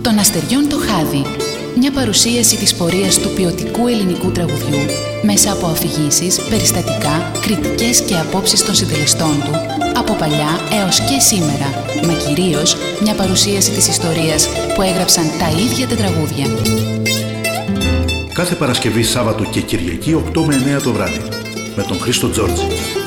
Των αστεριών το χάδι. Μια παρουσίαση της πορείας του ποιοτικού ελληνικού τραγουδιού μέσα από αφηγήσεις, περιστατικά, κριτικές και απόψεις των συντελεστών του, από παλιά έως και σήμερα, μα κυρίως μια παρουσίαση της ιστορίας που έγραψαν τα ίδια τα τραγούδια. Κάθε Παρασκευή, Σάββατο και Κυριακή 8 με 9 το βράδυ με τον Χρήστο Τζόρτζη.